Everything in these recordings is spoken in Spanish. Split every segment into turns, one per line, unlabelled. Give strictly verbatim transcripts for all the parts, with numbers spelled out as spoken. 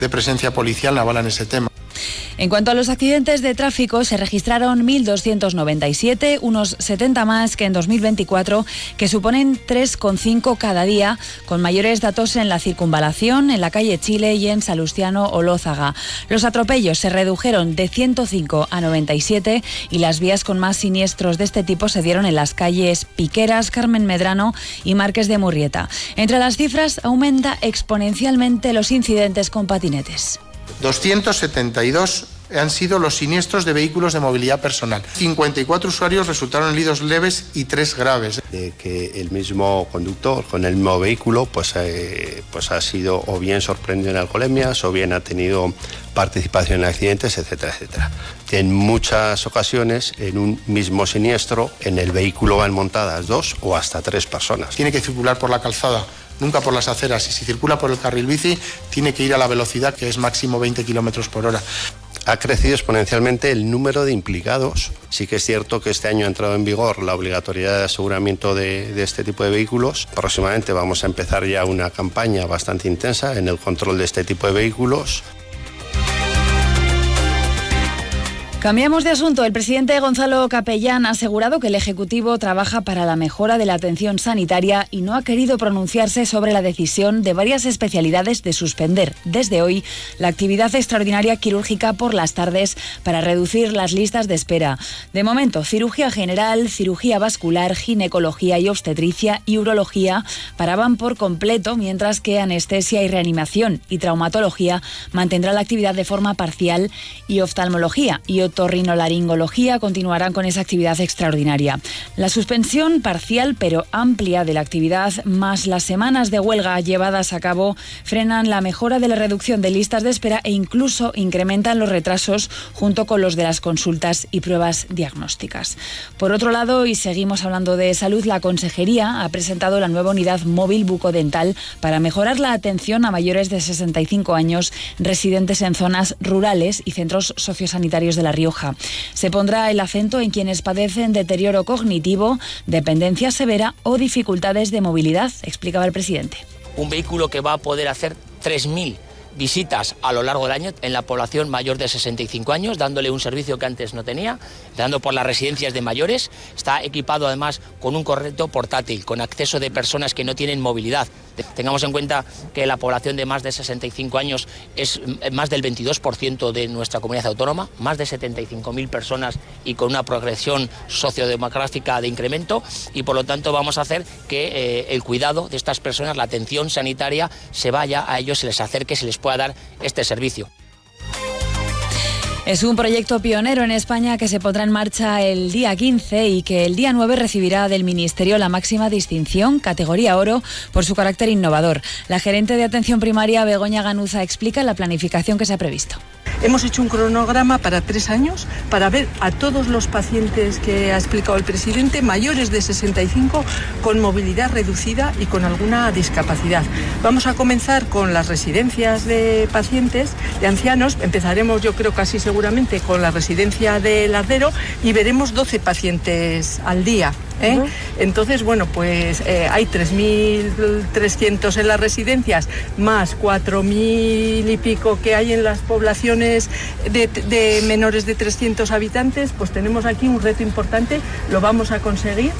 de presencia policial avalan ese tema.
En cuanto a los accidentes de tráfico, se registraron mil doscientos noventa y siete, unos setenta más que en dos mil veinticuatro, que suponen tres coma cinco cada día, con mayores datos en la Circunvalación, en la calle Chile y en Salustiano Olózaga. Los atropellos se redujeron de ciento cinco a noventa y siete y las vías con más siniestros de este tipo se dieron en las calles Piqueras, Carmen Medrano y Marqués de Murrieta. Entre las cifras, aumenta exponencialmente los incidentes con patinetes.
doscientos setenta y dos han sido los siniestros de vehículos de movilidad personal. cincuenta y cuatro usuarios resultaron heridos leves y tres graves.
De que el mismo conductor con el mismo vehículo pues, eh, pues ha sido o bien sorprendido en alcoholemias o bien ha tenido participación en accidentes, etcétera, etcétera. En muchas ocasiones, en un mismo siniestro, en el vehículo van montadas dos o hasta tres personas.
Tiene que circular por la calzada, nunca por las aceras, y si circula por el carril bici, tiene que ir a la velocidad que es máximo veinte kilómetros por hora.
Ha crecido exponencialmente el número de implicados. Sí que es cierto que este año ha entrado en vigor la obligatoriedad de aseguramiento de, de este tipo de vehículos. Próximamente vamos a empezar ya una campaña bastante intensa en el control de este tipo de vehículos.
Cambiamos de asunto. El presidente Gonzalo Capellán ha asegurado que el Ejecutivo trabaja para la mejora de la atención sanitaria y no ha querido pronunciarse sobre la decisión de varias especialidades de suspender desde hoy la actividad extraordinaria quirúrgica por las tardes para reducir las listas de espera. De momento, cirugía general, cirugía vascular, ginecología y obstetricia y urología paraban por completo, mientras que anestesia y reanimación y traumatología mantendrá la actividad de forma parcial y oftalmología y otorrinolaringología continuarán con esa actividad extraordinaria. La suspensión parcial pero amplia de la actividad más las semanas de huelga llevadas a cabo frenan la mejora de la reducción de listas de espera e incluso incrementan los retrasos junto con los de las consultas y pruebas diagnósticas. Por otro lado, y seguimos hablando de salud, la Consejería ha presentado la nueva unidad móvil bucodental para mejorar la atención a mayores de sesenta y cinco años residentes en zonas rurales y centros sociosanitarios de la Rioja. Se pondrá el acento en quienes padecen deterioro cognitivo, dependencia severa o dificultades de movilidad, explicaba el presidente.
Un vehículo que va a poder hacer tres mil visitas a lo largo del año en la población mayor de sesenta y cinco años, dándole un servicio que antes no tenía, dando por las residencias de mayores. Está equipado además con un correcto portátil, con acceso de personas que no tienen movilidad. Tengamos en cuenta que la población de más de sesenta y cinco años es más del veintidós por ciento de nuestra comunidad autónoma, más de setenta y cinco mil personas y con una progresión sociodemográfica de incremento, y por lo tanto vamos a hacer que eh, el cuidado de estas personas, la atención sanitaria, se vaya a ellos, se les acerque, se les pueda dar este servicio.
Es un proyecto pionero en España que se pondrá en marcha el día quince y que el día nueve recibirá del Ministerio la máxima distinción, categoría oro, por su carácter innovador. La gerente de atención primaria, Begoña Ganuza, explica la planificación que se ha previsto.
Hemos hecho un cronograma para tres años para ver a todos los pacientes que ha explicado el presidente, mayores de sesenta y cinco, con movilidad reducida y con alguna discapacidad. Vamos a comenzar con las residencias de pacientes, de ancianos. Empezaremos, yo creo, casi seguramente con la residencia de Lardero y veremos doce pacientes al día. ¿Eh? Uh-huh. Entonces, bueno, pues eh, hay tres mil trescientos en las residencias, más cuatro mil y pico que hay en las poblaciones de, de menores de trescientos habitantes. Pues tenemos aquí un reto importante, lo vamos a conseguir.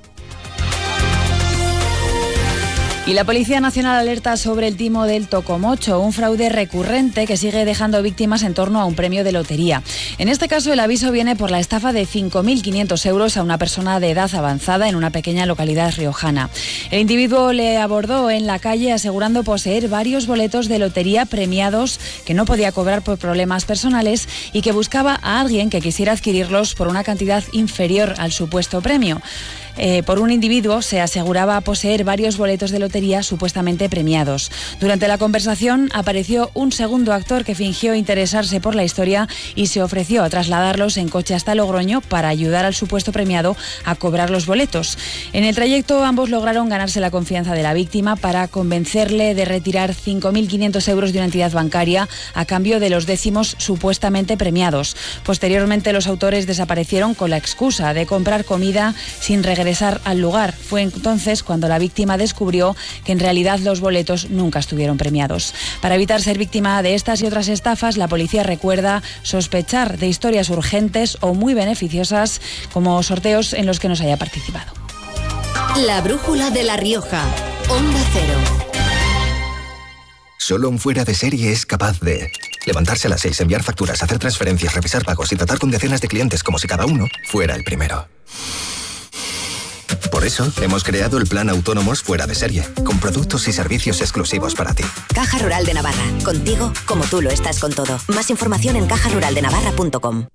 Y la Policía Nacional alerta sobre el timo del Tocomocho, un fraude recurrente que sigue dejando víctimas en torno a un premio de lotería. En este caso, el aviso viene por la estafa de cinco mil quinientos euros a una persona de edad avanzada en una pequeña localidad riojana. El individuo le abordó en la calle asegurando poseer varios boletos de lotería premiados que no podía cobrar por problemas personales y que buscaba a alguien que quisiera adquirirlos por una cantidad inferior al supuesto premio. Eh, por un individuo se aseguraba poseer varios boletos de lotería supuestamente premiados. Durante la conversación apareció un segundo actor que fingió interesarse por la historia y se ofreció a trasladarlos en coche hasta Logroño para ayudar al supuesto premiado a cobrar los boletos. En el trayecto ambos lograron ganarse la confianza de la víctima para convencerle de retirar cinco mil quinientos euros de una entidad bancaria a cambio de los décimos supuestamente premiados. Posteriormente los autores desaparecieron con la excusa de comprar comida sin regresar regresar al lugar. Fue entonces cuando la víctima descubrió que en realidad los boletos nunca estuvieron premiados. Para evitar ser víctima de estas y otras estafas, la policía recuerda sospechar de historias urgentes o muy beneficiosas, como sorteos en los que no se haya participado.
La brújula de La Rioja, Onda Cero.
Solo un fuera de serie es capaz de levantarse a las seis, enviar facturas, hacer transferencias, revisar pagos y tratar con decenas de clientes como si cada uno fuera el primero. Por eso, hemos creado el plan Autónomos Fuera de Serie, con productos y servicios exclusivos para ti.
Caja Rural de Navarra, contigo como tú lo estás con todo. Más información en caja rural de navarra punto com.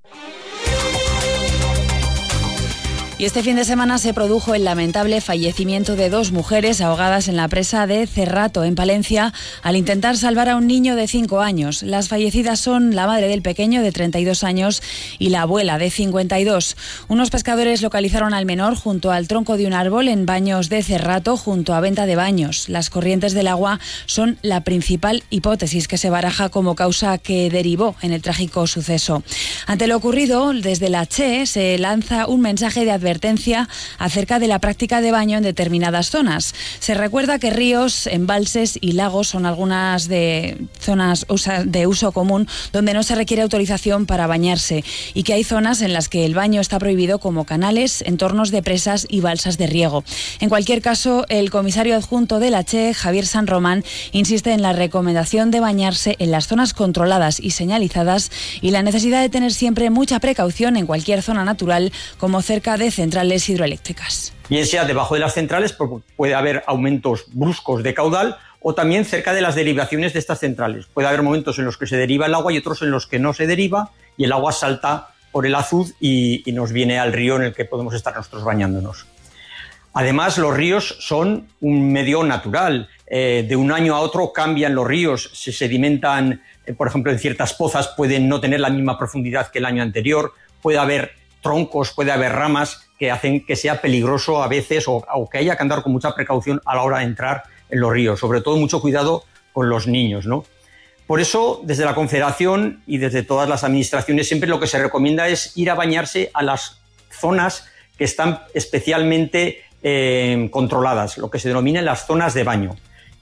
Y este fin de semana se produjo el lamentable fallecimiento de dos mujeres ahogadas en la presa de Cerrato, en Palencia, al intentar salvar a un niño de cinco años. Las fallecidas son la madre del pequeño, de treinta y dos años, y la abuela, de cincuenta y dos. Unos pescadores localizaron al menor junto al tronco de un árbol en Baños de Cerrato, junto a Venta de Baños. Las corrientes del agua son la principal hipótesis que se baraja como causa que derivó en el trágico suceso. Ante lo ocurrido, desde la Che se lanza un mensaje de advertencia advertencia acerca de la práctica de baño en determinadas zonas. Se recuerda que ríos, embalses y lagos son algunas de zonas de uso común donde no se requiere autorización para bañarse y que hay zonas en las que el baño está prohibido, como canales, entornos de presas y balsas de riego. En cualquier caso, el comisario adjunto de la Che, Javier San Román, insiste en la recomendación de bañarse en las zonas controladas y señalizadas y la necesidad de tener siempre mucha precaución en cualquier zona natural, como cerca de centrales hidroeléctricas.
Bien sea debajo de las centrales, porque puede haber aumentos bruscos de caudal, o también cerca de las derivaciones de estas centrales. Puede haber momentos en los que se deriva el agua y otros en los que no se deriva y el agua salta por el azud y, y nos viene al río en el que podemos estar nosotros bañándonos. Además, los ríos son un medio natural. Eh, de un año a otro cambian los ríos, se sedimentan, eh, por ejemplo, en ciertas pozas pueden no tener la misma profundidad que el año anterior, puede haber troncos, puede haber ramas que hacen que sea peligroso a veces o, o que haya que andar con mucha precaución a la hora de entrar en los ríos, sobre todo mucho cuidado con los niños, ¿no? Por eso, desde la Confederación y desde todas las administraciones, siempre lo que se recomienda es ir a bañarse a las zonas que están especialmente eh, controladas, lo que se denomina las zonas de baño.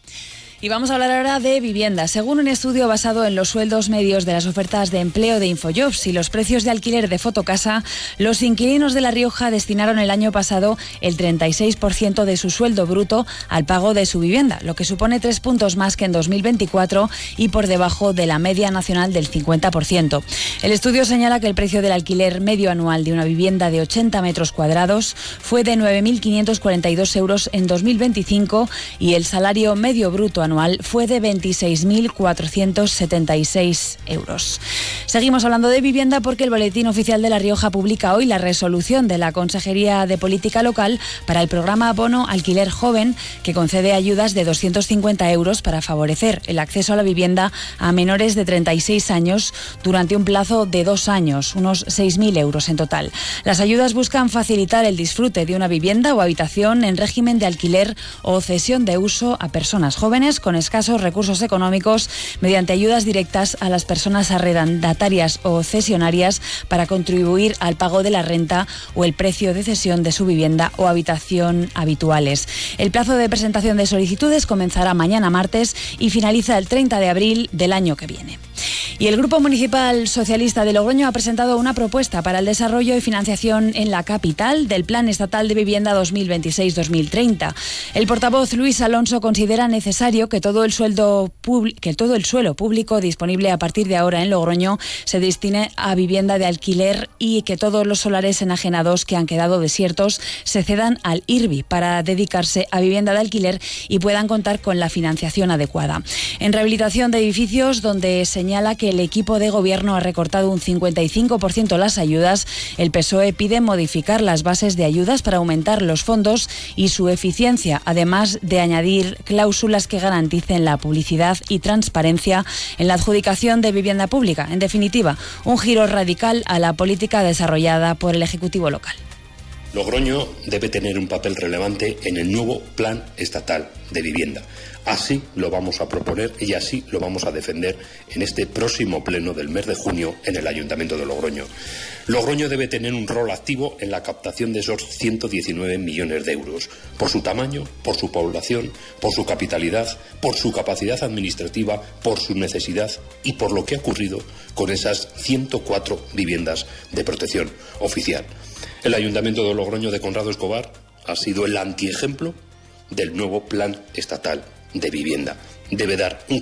Y vamos a hablar ahora de vivienda. Según un estudio basado en los sueldos medios de las ofertas de empleo de Infojobs y los precios de alquiler de Fotocasa, los inquilinos de La Rioja destinaron el año pasado el treinta y seis por ciento de su sueldo bruto al pago de su vivienda, lo que supone tres puntos más que en dos mil veinticuatro y por debajo de la media nacional del cincuenta por ciento. El estudio señala que el precio del alquiler medio anual de una vivienda de ochenta metros cuadrados fue de nueve mil quinientos cuarenta y dos euros en dos mil veinticinco y el salario medio bruto anual fue de veintiséis mil cuatrocientos setenta y seis euros. Seguimos hablando de vivienda porque el Boletín Oficial de La Rioja publica hoy la resolución de la Consejería de Política Local para el programa Bono Alquiler Joven, que concede ayudas de doscientos cincuenta euros para favorecer el acceso a la vivienda a menores de treinta y seis años durante un plazo de dos años, unos seis mil euros en total. Las ayudas buscan facilitar el disfrute de una vivienda o habitación en régimen de alquiler o cesión de uso a personas jóvenes con escasos recursos económicos mediante ayudas directas a las personas arrendatarias o cesionarias para contribuir al pago de la renta o el precio de cesión de su vivienda o habitación habituales. El plazo de presentación de solicitudes comenzará mañana martes y finaliza el treinta de abril del año que viene. Y el Grupo Municipal Socialista de Logroño ha presentado una propuesta para el desarrollo y financiación en la capital del Plan Estatal de Vivienda dos mil veintiséis dos mil treinta. El portavoz Luis Alonso considera necesario que todo el sueldo que todo el suelo público disponible a partir de ahora en Logroño se destine a vivienda de alquiler y que todos los solares enajenados que han quedado desiertos se cedan al I R B I para dedicarse a vivienda de alquiler y puedan contar con la financiación adecuada. En rehabilitación de edificios, donde señala que el equipo de gobierno ha recortado un cincuenta y cinco por ciento las ayudas, el P S O E pide modificar las bases de ayudas para aumentar los fondos y su eficiencia, además de añadir cláusulas que garanticen la publicidad y transparencia en la adjudicación de vivienda pública. En definitiva, un giro radical a la política desarrollada por el Ejecutivo local.
Logroño debe tener un papel relevante en el nuevo Plan Estatal de Vivienda. Así lo vamos a proponer y así lo vamos a defender en este próximo pleno del mes de junio en el Ayuntamiento de Logroño. Logroño debe tener un rol activo en la captación de esos ciento diecinueve millones de euros, por su tamaño, por su población, por su capitalidad, por su capacidad administrativa, por su necesidad y por lo que ha ocurrido con esas ciento cuatro viviendas de protección oficial. El Ayuntamiento de Logroño de Conrado Escobar ha sido el antiejemplo del nuevo Plan Estatal de Vivienda. Debe dar un